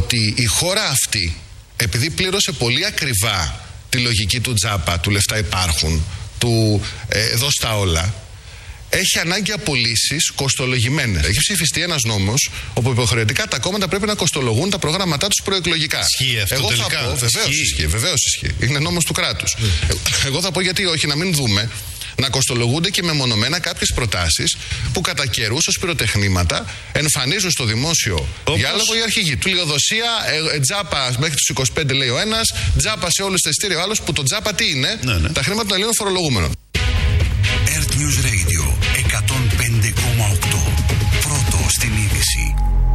ότι η χώρα αυτή, επειδή πλήρωσε πολύ ακριβά τη λογική του τζάπα, του λεφτά υπάρχουν, του δώσ' τα όλα, έχει ανάγκη απολύσεις κοστολογημένες. Έχει ψηφιστεί ένας νόμος όπου υποχρεωτικά τα κόμματα πρέπει να κοστολογούν τα προγράμματά τους προεκλογικά. Ισχύει αυτό τελικά? Θα πω, βεβαίως ισχύει. Είναι νόμος του κράτους. Εγώ θα πω γιατί όχι, να μην δούμε να κοστολογούνται και μεμονωμένα κάποιες προτάσεις που κατά καιρούς ως πυροτεχνήματα εμφανίζουν στο δημόσιο διάλογο οι αρχηγοί. Του λιγοδοσία, τζάπα μέχρι τους 25 λέει ο ένας, τζάπα σε όλους τα ειστήρια ο άλλος, που το τζάπα τι είναι? Τα χρήματα των Ελλήνων φορολογούμενων. Earth News Radio 105,8. Πρώτο στην είδηση.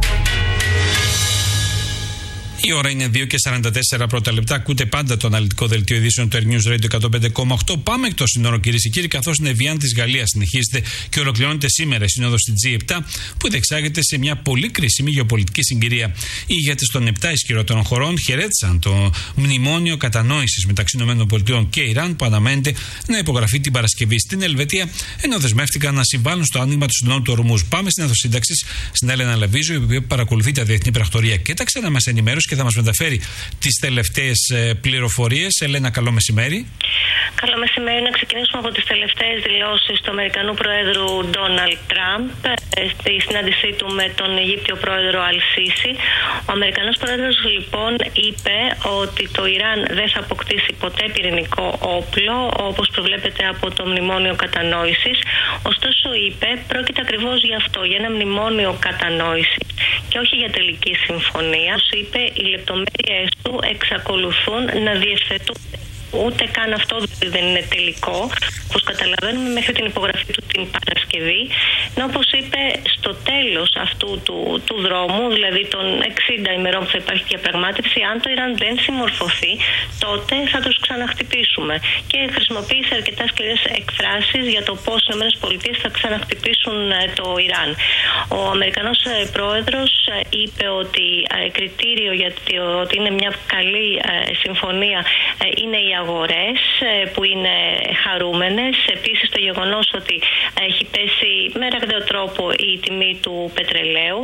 Η ώρα είναι 2:44 πρώτα λεπτά. Ακούτε πάντα το αναλυτικό δελτίο ειδήσεων του Earth News Radio 105,8. Πάμε εκτός συνόρων, κυρίες και κύριοι, καθώς η Εβιάν της Γαλλίας συνεχίζεται και ολοκληρώνεται σήμερα η σύνοδος στη G7, που διεξάγεται σε μια πολύ κρίσιμη γεωπολιτική συγκυρία. Οι ηγέτες των 7 ισχυρότερων χωρών χαιρέτησαν το μνημόνιο κατανόησης μεταξύ ΗΠΑ και Ιράν, που αναμένεται να υπογραφεί την Παρασκευή στην Ελβετία, ενώ δεσμεύτηκαν να συμβάλλουν στο άνοιγμα του συνόρου του Ορμούζ. Πάμε στην έδωση σύνταξης, στην Έλενα Λαβίζου, η οποία παρακολουθεί τα διεθνή πρακτορία και τα ξένα μας ενημέρωση και θα μας μεταφέρει τις τελευταίες πληροφορίες. Ελένα, καλό μεσημέρι. Καλό μεσημέρι. Να ξεκινήσουμε από τις τελευταίες δηλώσεις του Αμερικανού Προέδρου Ντόναλντ Τραμπ στη συνάντησή του με τον Αιγύπτιο Πρόεδρο Αλ-Σίσι. Ο Αμερικανός Πρόεδρος λοιπόν είπε ότι το Ιράν δεν θα αποκτήσει ποτέ πυρηνικό όπλο, όπως προβλέπεται από το Μνημόνιο Κατανόησης. Ωστόσο είπε, πρόκειται ακριβώς γι' αυτό, για ένα μνημόνιο κατανόησης και όχι για τελική συμφωνία. Είπε, οι λεπτομέρειες του εξακολουθούν να διευθετούνται. Ούτε καν αυτό δεν είναι τελικό, όπως καταλαβαίνουμε, μέχρι την υπογραφή του την Παρασκευή. Ενώ, όπως είπε, στο τέλος αυτού του δρόμου, δηλαδή των 60 ημερών που θα υπάρχει διαπραγμάτευση, αν το Ιράν δεν συμμορφωθεί, τότε θα τους ξαναχτυπήσουμε. Και χρησιμοποίησε αρκετά σκληρές εκφράσεις για το πώς οι ΗΠΑ θα ξαναχτυπήσουν το Ιράν. Ο Αμερικανός Πρόεδρος είπε ότι κριτήριο για ότι είναι μια καλή συμφωνία είναι οι αγορές που είναι χαρούμενες. Επίσης το γεγονός ότι έχει πέσει με ραγδαίο τρόπο η τιμή του πετρελαίου.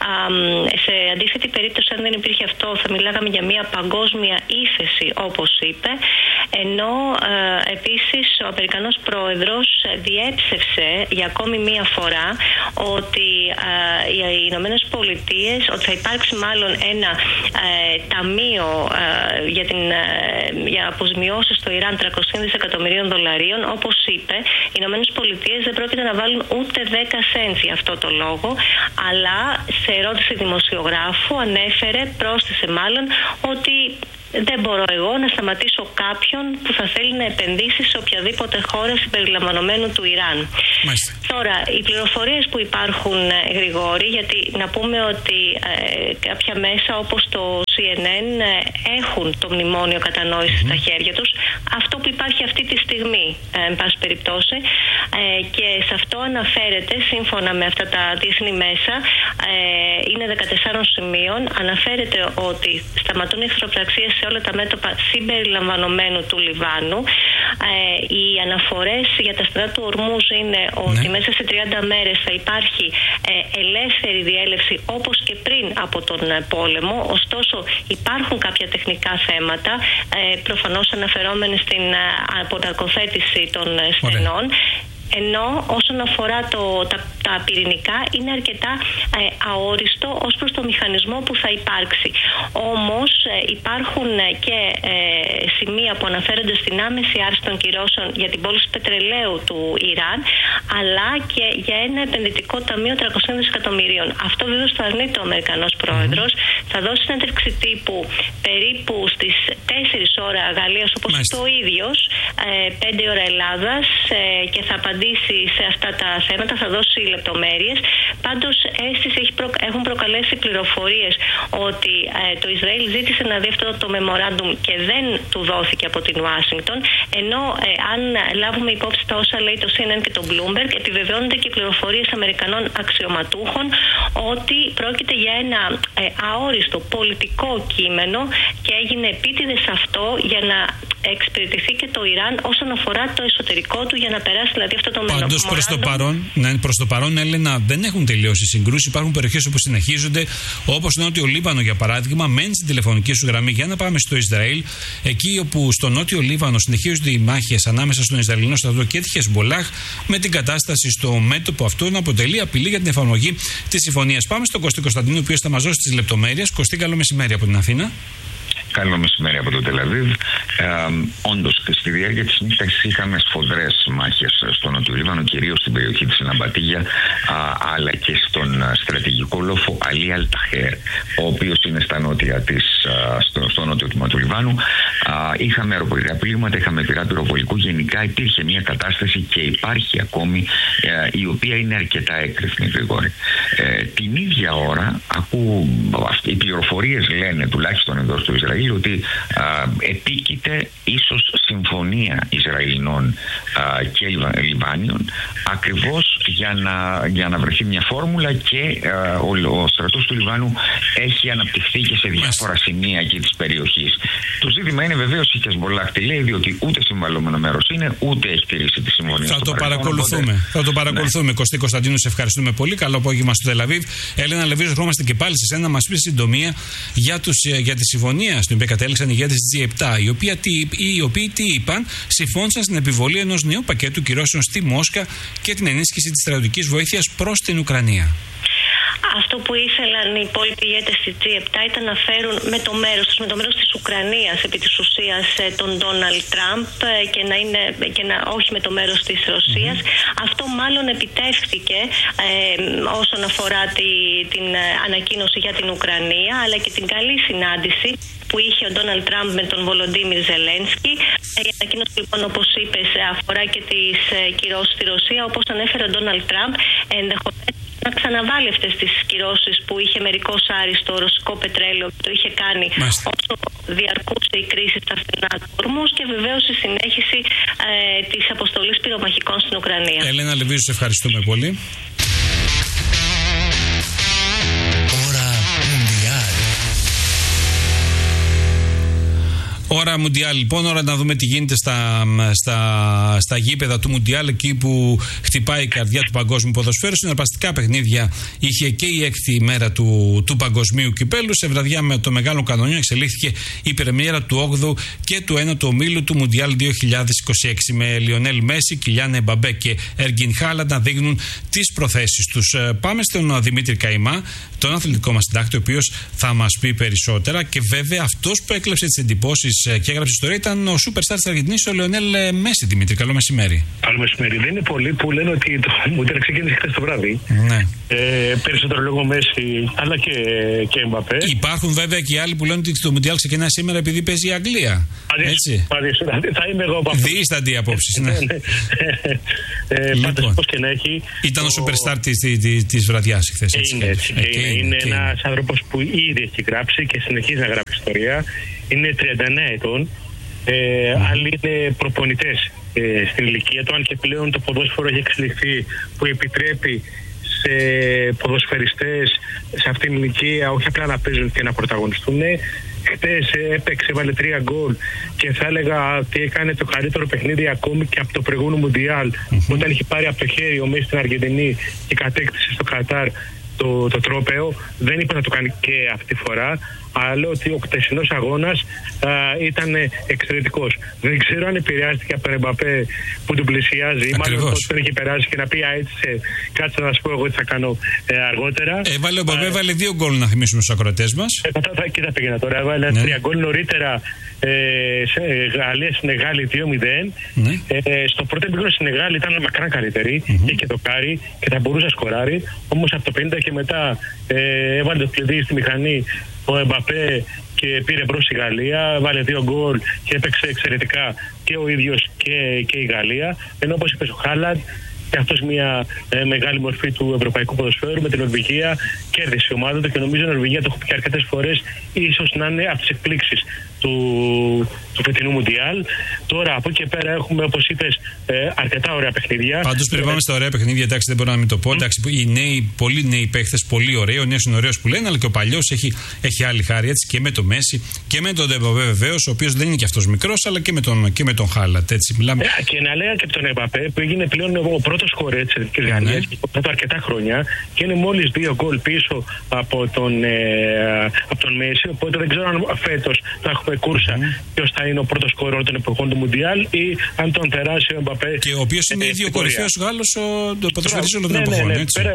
Σε αντίθετη περίπτωση, αν δεν υπήρχε αυτό, θα μιλάγαμε για μια παγκόσμια ύφεση, όπως είπε. Ενώ επίσης ο Αμερικανός Πρόεδρος διέψευσε για ακόμη μία φορά ότι οι Ηνωμένες Πολιτείες, ότι θα υπάρξει μάλλον ένα ταμείο για αποζημιώσεις στο Ιράν 300 δισεκατομμυρίων δολαρίων. Όπως είπε, οι Ηνωμένες Πολιτείες δεν πρόκειται να βάλουν ούτε 10 cents για αυτό το λόγο, αλλά σε ερώτηση δημοσιογράφου πρόσθεσε μάλλον ότι δεν μπορώ εγώ να σταματήσω κάποιον που θα θέλει να επενδύσει σε οποιαδήποτε χώρα συμπεριλαμβανομένου του Ιράν. Μάλιστα. Τώρα, οι πληροφορίες που υπάρχουν, Γρηγόρη, γιατί να πούμε ότι κάποια μέσα όπως το CNN έχουν το μνημόνιο κατανόησης στα χέρια τους. Αυτό που υπάρχει αυτή τη στιγμή, εν πάση περιπτώσει, και σε αυτό αναφέρεται, σύμφωνα με αυτά τα διεθνή μέσα, είναι 14 σημείων, αναφέρεται ότι σταματούν οι εχθροπραξίες σε όλα τα μέτωπα συμπεριλαμβανομένου του Λιβάνου. Οι αναφορές για τα στρατά του Ορμούζ είναι ότι μέσα σε 30 μέρες θα υπάρχει ελεύθερη διέλευση όπως και πριν από τον πόλεμο. Ωστόσο υπάρχουν κάποια τεχνικά θέματα, προφανώς αναφερόμενοι στην αποναρκοθέτηση των στενών. Ενώ όσον αφορά τα πυρηνικά είναι αρκετά αόριστο ως προς το μηχανισμό που θα υπάρξει. Όμως υπάρχουν και σημεία που αναφέρονται στην άμεση άρση των κυρώσεων για την πώληση πετρελαίου του Ιράν, αλλά και για ένα επενδυτικό ταμείο 300 δισεκατομμυρίων. Αυτό βέβαια το αρνείται ο Αμερικανός Πρόεδρος. Θα δώσει συνέντευξη τύπου περίπου στις 4 ώρα Γαλλίας, όπως το ίδιος, 5 ώρα Ελλάδας, και θα απαντήσει σε αυτά τα θέματα, θα δώσει λεπτομέρειες. Πάντως αίσθηση έχουν προκαλέσει πληροφορίες ότι το Ισραήλ ζήτησε να δει αυτό το memorandum και δεν του δόθηκε από την Ουάσιγκτον, ενώ αν λάβουμε υπόψη τα όσα λέει το CNN και το Bloomberg, επιβεβαιώνονται και οι πληροφορίες Αμερικανών αξιωματούχων ότι πρόκειται για ένα αόριστο πολιτικό κείμενο και έγινε επίτηδες αυτό για να εξυπηρετηθεί και το Ιράν όσον αφορά το εσωτερικό του για να περάσει δηλαδή αυτό το μέλλον. Πάντως προς το παρόν, Έλενα, δεν έχουν τελειώσει οι συγκρούσεις. Υπάρχουν περιοχές όπου συνεχίζονται, όπως το Νότιο Λίβανο για παράδειγμα. Μένει στην τηλεφωνική σου γραμμή για να πάμε στο Ισραήλ. Εκεί όπου στο Νότιο Λίβανο συνεχίζονται οι μάχες ανάμεσα στον Ισραηλινό στρατό και τη Χεσμολάχ, με την κατάσταση στο μέτωπο αυτό να αποτελεί απειλή για την εφαρμογή της συμφωνίας. Πάμε στον Κωστή Κωνσταντίνου, ο οποίος θα μας δώσει τις λεπτομέρειες. Κωστή, καλό μεσημέρι από την Αθήνα. Καλό μεσημέρι από το Τελαβίβ. Όντως, στη διάρκεια της νύχτας είχαμε σφοδρές μάχες στο Νότιο Λίβανο, κυρίως στην περιοχή της Λαμπατίγια, αλλά και στον στρατηγικό λόφο Αλί Αλταχέρ, ο οποίος είναι στο νότιο τμήμα του Λιβάνου. Είχαμε αεροπορικά πλήγματα, είχαμε πυρά πυροβολικού. Γενικά υπήρχε μια κατάσταση και υπάρχει ακόμη, η οποία είναι αρκετά έκρηθμη, Γρηγόρη. Την ίδια ώρα, οι πληροφορίες λένε, τουλάχιστον εδώ στο Ισραήλ, ότι επίκειται ίσως συμφωνία Ισραηλινών και Λιβάνιων, ακριβώς για να βρεθεί μια φόρμουλα, και ο στρατός του Λιβάνου έχει αναπτυχθεί και σε διάφορα σημεία εκεί της περιοχής. Το ζήτημα είναι βεβαίως η Χεσμολάχ τι λέει, διότι ούτε συμβαλλόμενο μέρος είναι, ούτε έχει τηρήσει τη συμφωνία. Θα το παρακολουθούμε. Ναι. Κωστή Κωνσταντίνου, σε ευχαριστούμε πολύ. Καλό απόγευμα στο Τελαβίβ. Έλενα Λεβίζο, ερχόμαστε και πάλι σε σένα να μας πει συντομία για τη συμφωνία στην οποία κατέληξαν οι ηγέτες της G7, οι οποίοι τι είπαν, συμφώνησαν στην επιβολή ενός νέου πακέτου κυρώσεων στη Μόσχα και την ενίσχυση της στρατιωτικής βοήθειας προς την Ουκρανία. Αυτό που ήθελαν οι υπόλοιποι ηγέτες της G7 ήταν να φέρουν με το μέρος της Ουκρανίας επί της ουσίας τον Ντόναλντ Τραμπ και όχι με το μέρος της Ρωσίας. Αυτό μάλλον επιτεύχθηκε όσον αφορά την ανακοίνωση για την Ουκρανία, αλλά και την καλή συνάντηση που είχε ο Ντόναλντ Τραμπ με τον Βολοντίμιρ Ζελένσκι. Η ανακοίνωση λοιπόν, όπως είπες, αφορά και τις κυρώσεις στη Ρωσία. Όπως ανέφερε ο Ντόναλντ Τραμπ, ενδεχομένως να ξαναβάλει αυτές τις κυρώσεις που είχε μερικώς άριστο ρωσικό πετρέλαιο και το είχε κάνει όσο διαρκούσε η κρίση στα στενά του Ορμούς, και βεβαίως η συνέχιση της αποστολής πυρομαχικών στην Ουκρανία. Έλενα Λεβίζου, σε ευχαριστούμε πολύ. Ώρα Μουντιάλ, λοιπόν, ώρα να δούμε τι γίνεται στα γήπεδα του Μουντιάλ, εκεί που χτυπάει η καρδιά του παγκόσμιου ποδοσφαίρου. Συναρπαστικά παιχνίδια είχε και η έκτη ημέρα του παγκοσμίου κυπέλου. Σε βραδιά με το μεγάλο κανονιό εξελίχθηκε η πρεμιέρα του 8ου και του 9ου ομίλου του Μουντιάλ 2026, με Λιονέλ Μέση, Κιλιάν Εμπαμπέ και Έργκιν Χάλαντ να δείχνουν τις προθέσεις τους. Πάμε στον Δημήτρη Καϊμά, τον αθλητικό μας συντάκτη, ο οποίος θα μας πει περισσότερα, και βέβαια αυτός που έκλεψε τις εντυπώσεις και έγραψε ιστορία ήταν ο superstar της Αργεντινής, ο Λιονέλ Μέση. Δημήτρη, καλό μεσημέρι. Καλό μεσημέρι. Δεν είναι πολλοί που λένε ότι το Μουντιάλ ξεκίνησε χθες το βράδυ. Ναι. Περισσότερο λόγω Μέση, αλλά και Εμπαπέ. Υπάρχουν βέβαια και οι άλλοι που λένε ότι το Μουντιάλ ξεκινάει σήμερα επειδή παίζει η Αγγλία. Έτσι. Θα είμαι εγώ από αυτό. Διήσταντη η απόψη. Ναι. Πάντως, πώς και να έχει. Ήταν ο superstar της βραδιάς χθες. Είναι ένας άνθρωπος που ήδη έχει γράψει και συνεχίζει να γράψει ιστορία. Είναι 39 ετών. Άλλοι είναι προπονητές στην ηλικία του, αν και πλέον το ποδόσφαιρο έχει εξελιχθεί, που επιτρέπει σε ποδοσφαιριστές σε αυτήν την ηλικία όχι απλά να παίζουν και να πρωταγωνιστούν. Χτες έπαιξε, βάλε 3 γκολ και θα έλεγα ότι έκανε το καλύτερο παιχνίδι ακόμη και από το προηγούμενο Μουντιάλ, όταν είχε πάρει από το χέρι ο Μέση στην Αργεντινή και κατέκτησε στο Κατάρ το τρόπαιο. Δεν είπε να το κάνει και αυτή τη φορά, αλλά λέω ότι ο χτεσινός αγώνας ήταν εξαιρετικός. Δεν ξέρω αν επηρεάστηκε από τον Εμπαπέ που τον πλησιάζει, μάλλον τον έχει περάσει και να πει έτσι, κάτσε να σου πω εγώ τι θα κάνω αργότερα. Ο Εμπαπέ έβαλε 2 γκολ, να θυμίσουμε στους ακροατές μας. Και θα πήγαινα τώρα. Έβαλε 3 γκολ νωρίτερα. Γαλλία-Σενεγάλη 2-0. Στο πρώτο επίπεδο Σενεγάλη ήταν μακράν καλύτερη. Είχε το κάρι και θα μπορούσε να σκοράρει. Όμως από το 50 και μετά έβαλε το κλειδί στη μηχανή ο Εμπαπέ και πήρε μπρος η Γαλλία. Βάλε 2 γκολ και έπαιξε εξαιρετικά και ο ίδιος και η Γαλλία. Ενώ όπως είπε ο Χάλαντ, και αυτός μια μεγάλη μορφή του ευρωπαϊκού ποδοσφαίρου. Με την Νορβηγία κέρδισε η ομάδα του και νομίζω η Νορβηγία, το έχω πει αρκετές φορές, ίσως να είναι από τις εκπλήξεις του φετινού Μουντιάλ. Τώρα από εκεί και πέρα έχουμε, όπως είπες, αρκετά ωραία παιχνίδια. Πάντως πριν πάμε στα ωραία παιχνίδια, εντάξει, δεν μπορώ να μην το πω. Εντάξει, οι νέοι, πολύ νέοι παίχτες, πολύ ωραίοι. Ο νέος είναι ωραίος που λένε, αλλά και ο παλιός έχει άλλη χάρη, έτσι, και με το Μέση και με τον Εμπαπέ βεβαίως, ο οποίος δεν είναι και αυτός μικρός, αλλά και με τον Χάλαντ. Έτσι, μιλάμε. Και να λέγα και από τον Εμπαπέ, που έγινε πλέον ο πρώτος σκορέρ της Εθνικής Γαλλίας και μετά αρκετά χρόνια και είναι μόλις 2 γκολ πίσω από τον Μέση. Οπότε δεν ξέρω αν φέτος θα έχουμε κούρσα ποιος θα είναι ο πρώτος σκορέρ των εποχών του Μουντιάλ ή αν τον περάσει ο Εμπαπέ. Και ο οποίος είναι ίδιο κορυφαίος Γάλλος ποδοσφαιριστής όλων των εποχών.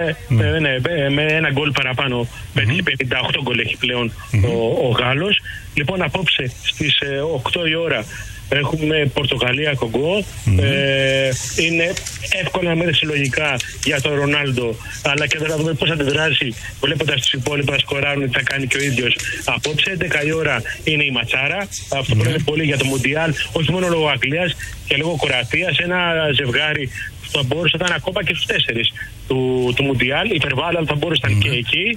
Με ένα γκολ παραπάνω. 58 γκολ έχει πλέον ο Γάλλος. Λοιπόν, απόψε στις 8 η ώρα έχουμε Πορτογαλία-Κογκό. Είναι εύκολα να συλλογικά για τον Ρονάλντο, αλλά και θα δούμε πώς θα αντιδράσει βλέποντας τους υπόλοιπους να σκοράρουν, τι θα κάνει και ο ίδιος απόψε. 11 η ώρα είναι η ματσάρα. Αυτό που είναι πολύ για το Μουντιάλ, όχι μόνο λόγω Αγγλίας και λόγω Κροατίας. Ένα ζευγάρι θα μπορούσε να ήταν ακόμα και στους 4 του Μουντιάλ. Υπερβάλλον θα μπορούσε να ήταν και εκεί.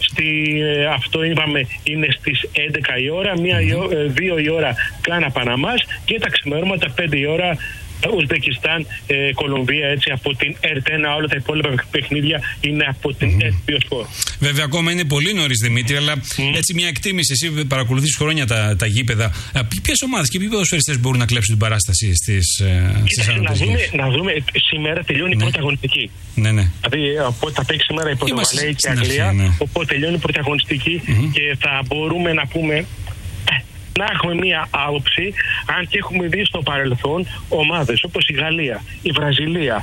Αυτό είπαμε είναι στις 11 η ώρα, 2 η ώρα Κάνα Παναμάς και τα ξημερώματα 5 η ώρα Ουσμπεκιστάν, Κολομβία, έτσι, από την ΕΡΤ1. Όλα τα υπόλοιπα παιχνίδια είναι από την ΕΡΤ2. Βέβαια, ακόμα είναι πολύ νωρίς, Δημήτρη, αλλά έτσι μια εκτίμηση. Εσύ παρακολουθείς χρόνια τα γήπεδα. Ποιες ομάδες και ποιοι ποδοσφαιριστές μπορούν να κλέψουν την παράσταση στις ανατολικές? Να δούμε, σήμερα τελειώνει η πρωταγωνιστική. Ναι. Δηλαδή, θα παίξει σήμερα η Πορτογαλία και η Αγγλία, οπότε τελειώνει η πρωταγωνιστική και θα μπορούμε να πούμε. Να έχουμε μία άποψη, αν και έχουμε δει στο παρελθόν ομάδες όπως η Γαλλία, η Βραζιλία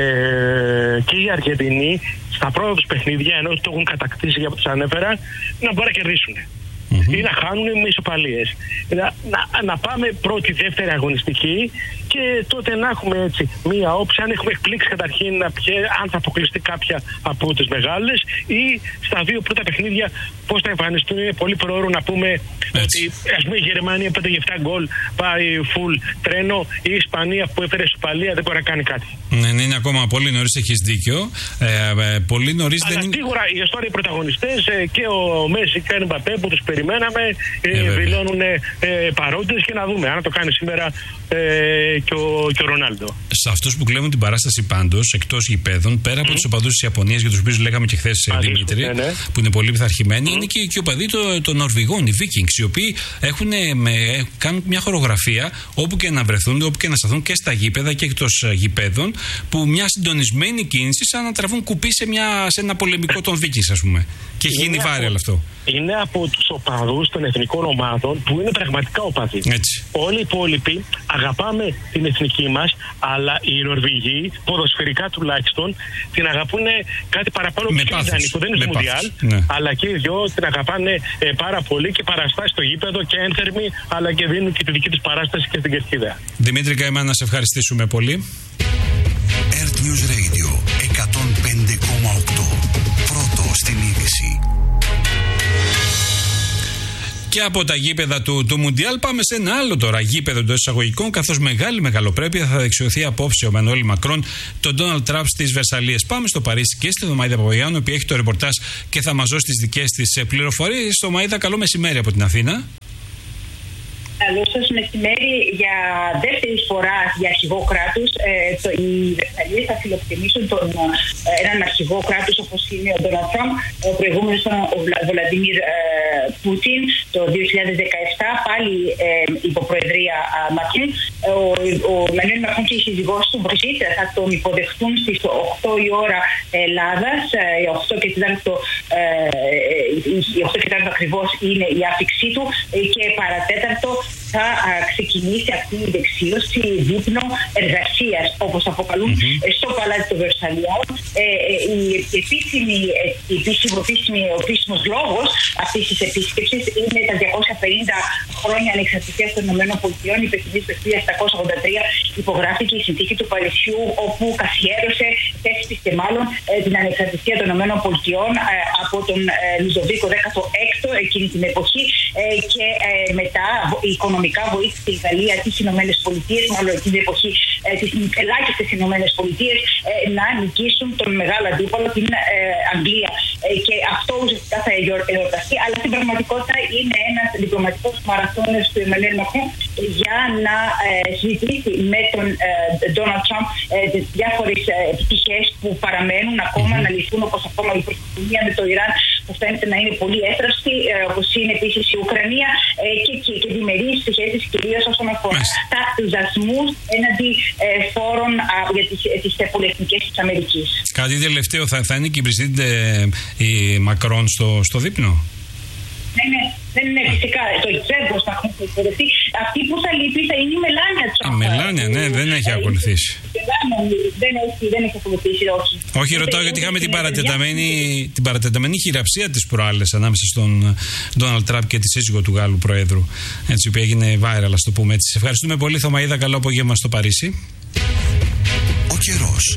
και η Αργεντινή στα πρώτα τους παιχνίδια, ενώ το έχουν κατακτήσει για που τους ανέφερα, να μπορούν να κερδίσουν ή να χάνουν με ισοπαλίες. Να πάμε πρώτη-δεύτερη αγωνιστική και τότε να έχουμε έτσι μία όψη, αν έχουμε εκπλήξει καταρχήν αν θα αποκλειστεί κάποια από τις μεγάλες ή στα 2 πρώτα παιχνίδια πώς θα εμφανιστούν. Είναι πολύ προώρο να πούμε ότι ας πούμε η Γερμανία 5-7 γκολ πάει full τρένο, ή η Ισπανία που έφερε ισοπαλία δεν μπορεί να κάνει κάτι. Ναι, είναι ακόμα πολύ νωρίς, έχεις δίκιο. Πολύ νωρίς. Αλλά σίγουρα οι πρωταγωνιστές και ο Μέση και ο Εμπαπέ που τους περιμέναμε δηλώνουν παρόντες και να δούμε αν το κάνει σήμερα και ο Ρονάλντο. Σε αυτούς που κλέβουν την παράσταση πάντως, εκτός γηπέδων, πέρα από τους οπαδούς της Ιαπωνίας, για τους οποίους λέγαμε και χθες, Δημήτρη, που είναι πολύ πειθαρχημένοι, είναι και οι οπαδοί των Νορβηγών, οι Vikings, οι οποίοι κάνουν μια χορογραφία όπου και να βρεθούν, όπου και να σταθούν και στα γήπεδα και εκτός γηπέδων, που μια συντονισμένη κίνηση σαν να τραβούν κουπί σε ένα πολεμικό των Vikings, ας πούμε. Και έχει γίνει viral αυτό. Είναι από τους οπαδούς των εθνικών ομάδων που είναι πραγματικά οπαδοί. Έτσι. Όλοι οι υπόλοιποι αγαπάμε την εθνική μας, αλλά οι Νορβηγοί, ποδοσφαιρικά τουλάχιστον, την αγαπούν κάτι παραπάνω πιο ιδανικό. Δεν είναι στο Μουντιάλ, αλλά και οι δυο την αγαπάνε πάρα πολύ και παραστάσει στο γήπεδο και ένθερμοι, αλλά και δίνουν και τη δική τους παράσταση και στην κερκίδα. Δημήτρη Καημά, να σε ευχαριστήσουμε πολύ. Earth News Radio 105,8. Πρώτο στην είδηση. Και από τα γήπεδα του Μουντιάλ πάμε σε ένα άλλο τώρα γήπεδο των εισαγωγικών, καθώς μεγάλη μεγαλοπρέπεια θα δεξιωθεί απόψε ο Εμμανουέλ Μακρόν τον Ντόναλντ Τραμπ στις Βερσαλίες. Πάμε στο Παρίσι και στη Δωμαΐδα Παπαγιάννου, που έχει το ρεπορτάζ και θα μας δώσει τις δικές της πληροφορίες. Δωμαΐδα, καλό μεσημέρι από την Αθήνα. Καλό σας μεσημέρι. Για δεύτερη φορά για αρχηγό κράτους, οι Βερσαλίες θα φιλοξενήσουν έναν αρχηγό κράτους όπως είναι ο Ντόναλντ Τραμπ. Ο προηγούμενος ήταν ο Βλαντιμίρ Πούτιν το 2017, πάλι υποπροεδρία Μακρόν. Ο Εμμανουέλ Μακρόν και η σύζυγός του Μπριζίτ θα τον υποδεχτούν στις 8 η ώρα Ελλάδας. 8 και 4 ακριβώς είναι η άφηξή του και παρατέταρτο θα ξεκινήσει αυτή η δεξίωση δείπνο εργασίας, όπως αποκαλούν, στο Παλάτι των Βερσαλιών. Ο επίσημος λόγος αυτής της επίσκεψης είναι τα 250 χρόνια ανεξαρτησίας των ΗΠΑ. Η Πεκινής το 1783 υπογράφηκε η συνθήκη του Παρισιού, όπου καθιέρωσε, θέσπισε μάλλον την ανεξαρτησία των ΗΠΑ από τον Λουντοβίκο 16 εκείνη την εποχή, και μετά οικονομικά βοήθησε η Γαλλία τις ΗΠΑ, μάλλον εκείνη την εποχή τις ελάχιστες Ηνωμένες Πολιτείες να νικήσουν τον μεγάλο αντίπαλο, την Αγγλία. Και αυτό ουσιαστικά θα εορταστεί, αλλά στην πραγματικότητα είναι ένας διπλωματικός μαραθώνιος του Εμμανουέλ Μακρόν για να συζητήσει με τον Ντόναλντ Τραμπ τις διάφορες πτυχές που παραμένουν ακόμα να λυθούν, όπως ακόμα η προστασία με το Ιράν που φαίνεται να είναι πολύ εύθραυστη, όπως είναι επίσης η Ουκρανία και διμερείς σχέσεις, κυρίως όσον αφορά τους δασμούς έναντι φόρων για τις πολυεθνικές της Αμερικής. Κάτι τελευταίο, θα είναι και η Πρεσίδντε η Μακρόν στο δείπνο? Ναι, φυσικά. Το Τζέμπος θα έχουν εκπαιδευτεί. Αυτή που θα λείπει θα είναι η Μελάνια Τραμπ. Η Μελάνια, ναι, δεν έχει ακολουθήσει. Δεν έχει ακολουθήσει, όχι. Όχι, ρωτάω γιατί είχαμε την παρατεταμένη χειραψία της προάλλες ανάμεσα στον Ντόναλντ Τραμπ και τη σύζυγο του Γάλλου Προέδρου. Έτσι, που έγινε viral, ας το πούμε έτσι. Ευχαριστούμε πολύ, Θωμαΐδα. Καλό απόγευμα στο Παρίσι. Ο καιρός.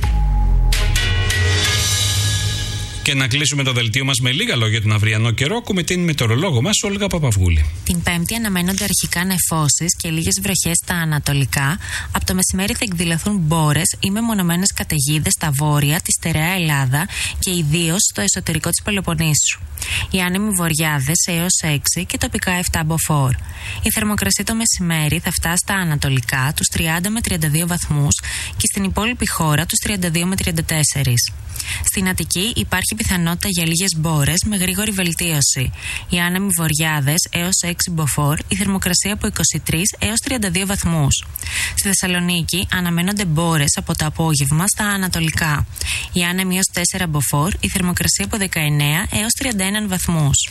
Και να κλείσουμε το δελτίο μας με λίγα λόγια τον αυριανό καιρό. Ακούμε την μετεωρολόγο μας, Όλγα Παπαυγούλη. Την Πέμπτη αναμένονται αρχικά νεφώσεις και λίγες βροχές στα ανατολικά. Από το μεσημέρι θα εκδηλωθούν μπόρες ή μεμονωμένες καταιγίδες στα βόρεια, τη στερεά Ελλάδα και ιδίως στο εσωτερικό της Πελοποννήσου. Οι άνεμοι βοριάδες έως 6 και τοπικά 7 μποφόρ. Η θερμοκρασία το μεσημέρι θα φτάσει στα ανατολικά τους 30 με 32 βαθμούς και στην υπόλοιπη χώρα τους 32 με 34. Στην Αττική υπάρχει πιθανότητα για λίγες μπόρες με γρήγορη βελτίωση. Οι άνεμοι βοριάδες έως 6 μποφόρ, η θερμοκρασία από 23 έως 32 βαθμούς. Στη Θεσσαλονίκη αναμένονται μπόρες από το απόγευμα στα ανατολικά. Οι άνεμοι έως 4 μποφόρ, η θερμοκρασία από 19 έως 31 βαθμούς.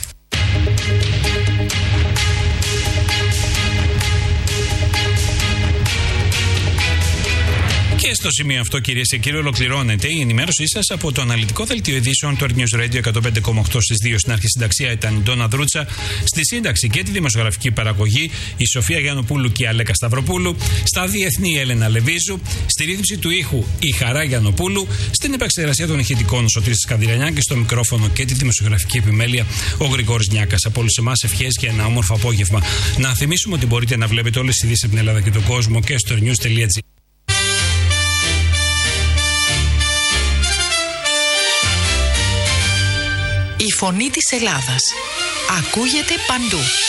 Και στο σημείο αυτό, κυρίες και κύριοι, ολοκληρώνεται η ενημέρωσή σας από το αναλυτικό δελτίο ειδήσεων του Earth News Radio 105,8 στις 2. Στην αρχισυνταξία ήταν η Ντόνα Δρούτσα, στη σύνταξη και τη δημοσιογραφική παραγωγή η Σοφία Γιαννοπούλου και η Αλέκα Σταυροπούλου, στα διεθνή η Έλενα Λεβίζου, στη ρύθμιση του ήχου η Χαρά Γιαννοπούλου, στην επεξεργασία των ηχητικών ο Σωτήρης Σκανδυρανιά και στο μικρόφωνο και τη δημοσιογραφική επιμέλεια ο Γρηγόρης Νιάκας. Από όλους εμάς ευχές και ένα όμορφο απόγευμα. Να θυμίσουμε ότι μπορείτε να βλέπετε όλες τις ειδήσεις από την Ελλάδα και τον κόσμο και στο news.gr. Η φωνή της Ελλάδας ακούγεται παντού.